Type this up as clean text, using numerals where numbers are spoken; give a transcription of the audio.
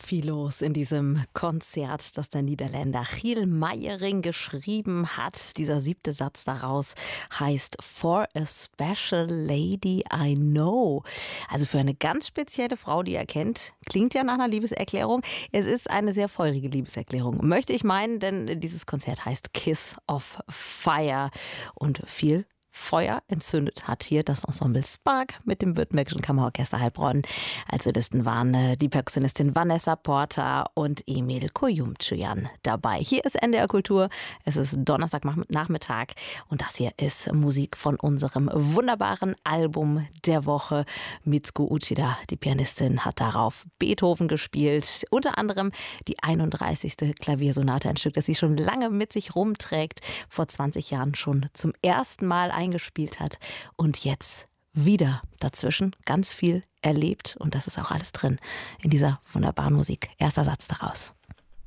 Viel los in diesem Konzert, das der Niederländer Giel Meiering geschrieben hat. Dieser 7. Satz daraus heißt For a Special Lady I Know. Also für eine ganz spezielle Frau, die er kennt. Klingt ja nach einer Liebeserklärung. Es ist eine sehr feurige Liebeserklärung, möchte ich meinen, denn dieses Konzert heißt Kiss of Fire. Und viel Feuer entzündet hat hier das Ensemble Spark mit dem Württembergischen Kammerorchester Heilbronn. Als Solisten waren die Perkussionistin Vanessa Porter und Emil Koyumcuyan dabei. Hier ist NDR Kultur. Es ist Donnerstagnachmittag und das hier ist Musik von unserem wunderbaren Album der Woche. Mitsuko Uchida, die Pianistin, hat darauf Beethoven gespielt. Unter anderem die 31. Klaviersonate, ein Stück, das sie schon lange mit sich rumträgt, vor 20 Jahren schon zum ersten Mal eingespielt hat und jetzt wieder dazwischen ganz viel erlebt und das ist auch alles drin in dieser wunderbaren Musik. Erster Satz daraus.